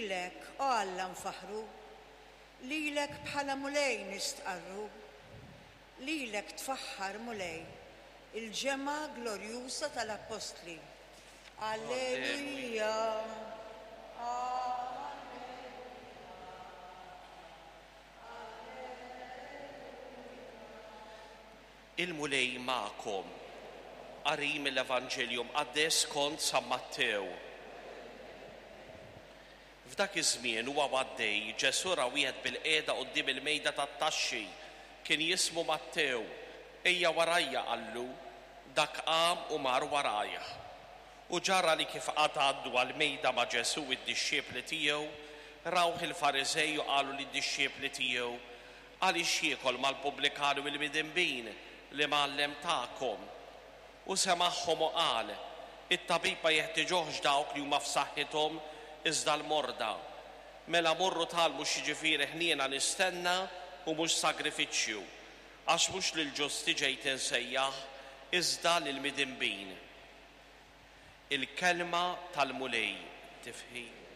lilek o Alla nfaħru, lilek bħala mulej nistqarru, lilek tfaħħar mulej il-ġemma glorjusa tal-Apostli. Alleluja. Il-mulej ma'kom. Qari mill-Evanġeljum qaddes skont San Mattew. F'dak iż-żmien huwa għaddej Ġesu ra wieħed bil-qiegħda quddiem il-mejda tat-taxxi kien jismu Mattew. Ejja warajja qallu, dak qam u mar warajja. U ġara li kif għaddu għal-mejda ma' Ġesu id-dixxiepli tiegħu, rawh il-Fariżej u qalu lid-dixxiepli tiegħu għaliex jiekol mal-pubblikani u l-midinbin li mgħallem tagħkom. U semagħhom u qal, it-tabib ma jeħtieġuhx dawk li huma f'saħħithom iżda l-morda. Mela morru talmu x'jiġifieri ħniena nistenna u mhux sagrifiċċju, għax mhux lill-ġusti ġejt insejjaħ iżda lill-midinbin. Il-kelma tal-mulej tifħim.